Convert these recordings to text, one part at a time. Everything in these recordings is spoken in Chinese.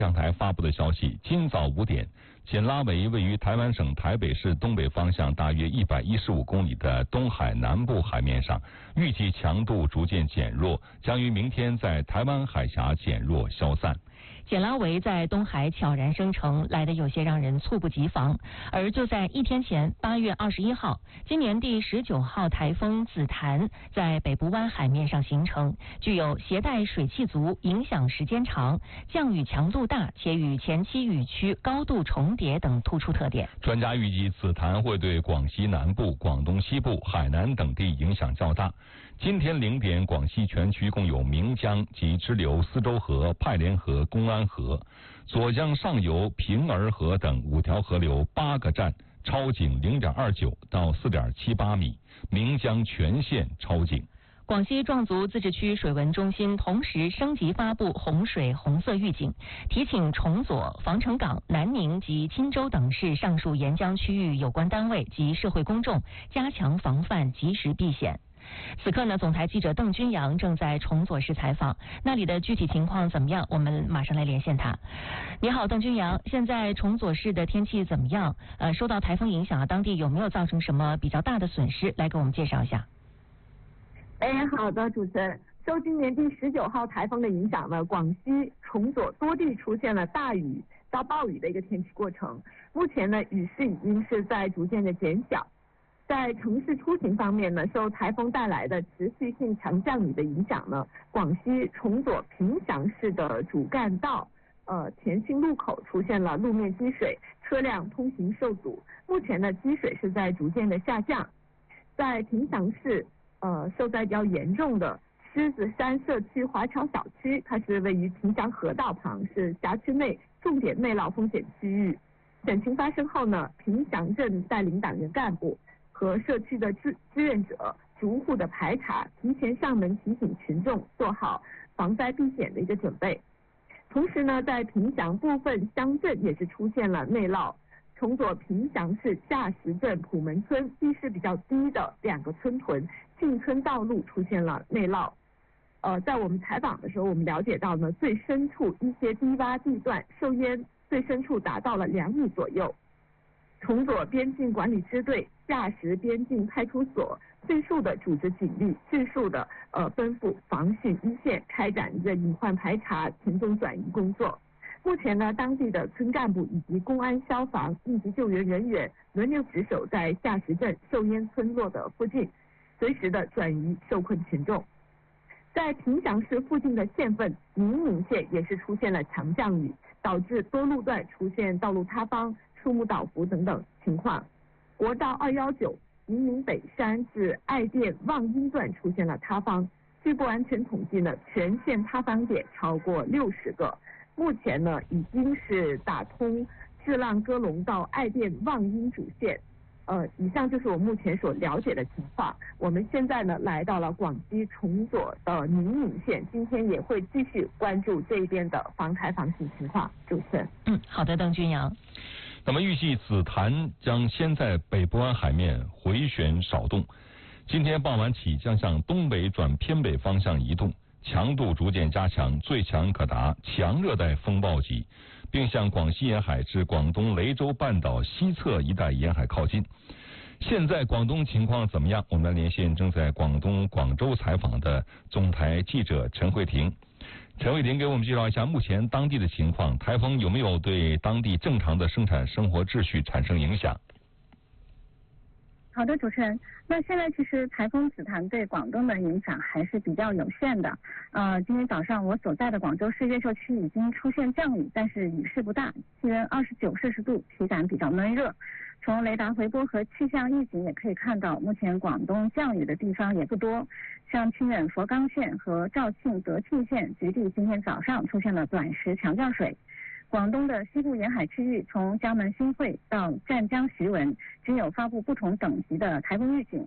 象台发布的消息，今早5点，简拉维位于台湾省台北市东北方向大约115公里的东海南部海面上，预计强度逐渐减弱，将于明天在台湾海峡减弱消散。 简拉维在东海悄然生成，来得有些让人猝不及防。而就在1天前，8月21号，今年第19号台风紫檀在北部湾海面上形成，具有携带水汽足、影响时间长、降雨强度大且与前期雨区高度重叠等突出特点。 专家预计，紫檀会对广西南部、广东西部、海南等地影响较大。今天0点，广西全区共有岷江及支流思州河、派连河、公安河、左江上游平儿河等5条河流8个站超警0.29到4.78米，岷江全线超警。 广西壮族自治区水文中心同时升级发布洪水红色预警，提醒崇左、防城港、南宁及钦州等市上述沿江区域有关单位及社会公众加强防范，及时避险。此刻呢，总台记者邓君阳正在崇左市采访，那里的具体情况怎么样？我们马上来连线他。你好，邓君阳，现在崇左市的天气怎么样？受到台风影响，当地有没有造成什么比较大的损失？来给我们介绍一下。 好的，主持人。受今年第19号台风的影响呢，广西崇左多地出现了大雨到暴雨的一个天气过程。目前呢，雨势已经是在逐渐的减小。在城市出行方面呢，受台风带来的持续性强降雨的影响呢，广西崇左凭祥市的主干道前新路口出现了路面积水，车辆通行受阻。目前呢，积水是在逐渐的下降。在凭祥市受灾比较严重的狮子山社区华侨小区，它是位于凭祥河道旁，是辖区内重点内涝风险区域。险情发生后呢，凭祥镇带领党员干部和社区的志愿者逐户的排查，提前上门提醒群众做好防灾避险的一个准备。同时呢，在凭祥部分乡镇也是出现了内涝。崇左凭祥市下石镇普门村地势比较低的2个村屯进村道路出现了内涝。在我们采访的时候，我们了解到呢，最深处一些低洼地段受淹最深处达到了2米左右。崇左边境管理支队、下石边境派出所迅速的组织警力，迅速的奔赴防汛一线，开展一个隐患排查、群众转移工作。目前呢，当地的村干部以及公安、消防、应急救援人员轮流值守在下石镇受淹村落的附近，随时的转移受困群众。在凭祥市附近的县份宁宁县也是出现了强降雨，导致多路段出现道路塌方、树木倒伏等等情况。国道219宁宁北山至爱店望阴段出现了塌方，据不完全统计呢，全县塌方点超过60个。目前呢，已经是打通智浪戈龙到爱店望阴主线。以上就是我目前所了解的情况。我们现在呢，来到了广西崇左的宁宁县，今天也会继续关注这边的防台防汛情况。主持人。 好的，邓君阳。 那么预计紫檀将先在北部湾海面回旋少动，今天傍晚起将向东北转偏北方向移动，强度逐渐加强，最强可达强热带风暴级，并向广西沿海至广东雷州半岛西侧一带沿海靠近。现在广东情况怎么样？我们来连线正在广东广州采访的总台记者陈慧婷。陈慧婷给我们介绍一下目前当地的情况，台风有没有对当地正常的生产生活秩序产生影响？ 好的，主持人。那现在其实台风紫檀对广东的影响还是比较有限的。今天早上我所在的广州市越秀区已经出现降雨，但是雨势不大，气温29摄氏度，体感比较闷热。从雷达回波和气象预警也可以看到，目前广东降雨的地方也不多，像清远佛冈县和肇庆德庆县局地今天早上出现了短时强降水。广东的西部沿海区域，从江门新会到湛江徐闻，均有发布不同等级的台风预警。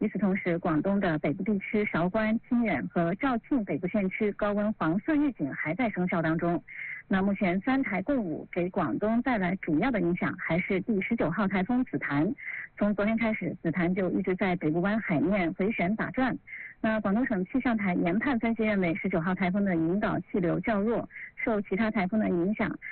与此同时，广东的北部地区韶关、清远和肇庆北部县区高温黄色预警还在生效当中。那目前3台共舞，给广东带来主要的影响还是第19号台风紫檀。从昨天开始，紫檀就一直在北部湾海面回旋打转。那广东省气象台研判分析认为，19号台风的引导气流较弱，受其他台风的影响，